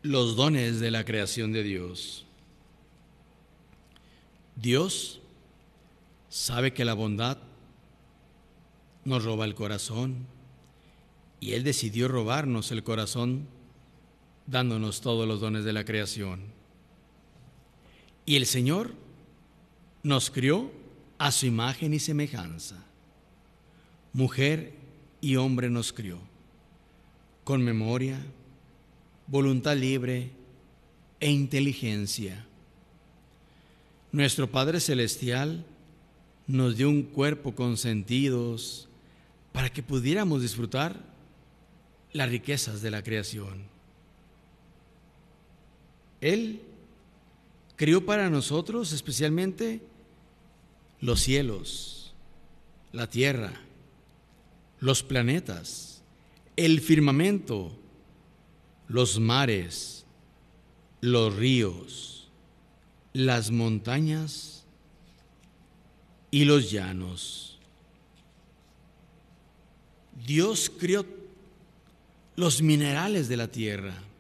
Los dones de la creación de Dios. Dios sabe que la bondad nos roba el corazón y Él decidió robarnos el corazón dándonos todos los dones de la creación. Y el Señor nos crió a su imagen y semejanza. Mujer y hombre nos crió, con memoria, voluntad libre e inteligencia. Nuestro Padre Celestial nos dio un cuerpo con sentidos para que pudiéramos disfrutar las riquezas de la creación. Él creó para nosotros especialmente los cielos, la tierra, los planetas, el firmamento, los mares, los ríos, las montañas y los llanos. Dios creó los minerales de la tierra,